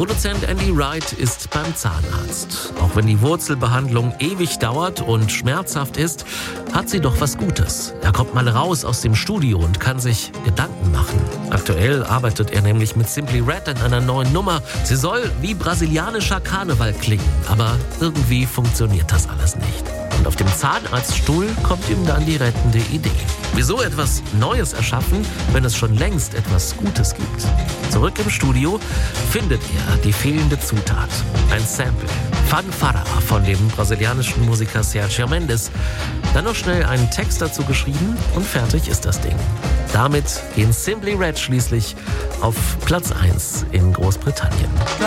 Produzent Andy Wright ist beim Zahnarzt. Auch wenn die Wurzelbehandlung ewig dauert und schmerzhaft ist, hat sie doch was Gutes. Er kommt mal raus aus dem Studio und kann sich Gedanken machen. Aktuell arbeitet er nämlich mit Simply Red an einer neuen Nummer. Sie soll wie brasilianischer Karneval klingen, aber irgendwie funktioniert das alles nicht. Und auf dem Zahnarztstuhl kommt ihm dann die rettende Idee. Wieso etwas Neues erschaffen, wenn es schon längst etwas Gutes gibt? Zurück im Studio findet er die fehlende Zutat. Ein Sample. Fanfarra von dem brasilianischen Musiker Sergio Mendes. Dann noch schnell einen Text dazu geschrieben und fertig ist das Ding. Damit gehen Simply Red schließlich auf Platz 1 in Großbritannien.